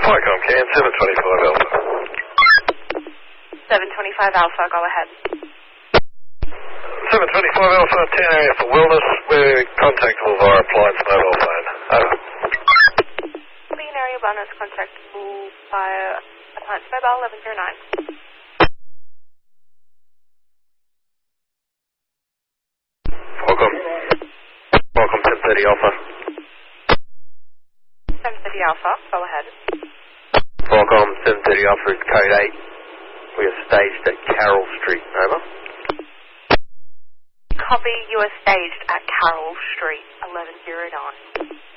Picom, can 725 Alpha. 725 Alpha, go ahead. 725 Alpha, 10 area for wellness. We're contactable via appliance mobile phone. Over. Clean area wellness contactable via appliance mobile 1109. Welcome 1030 Alpha. 730 Alpha, go ahead. Welcome 730 Alpha is code 8. We are staged at Carroll Street. Over. Copy, you are staged at Carroll Street 1109.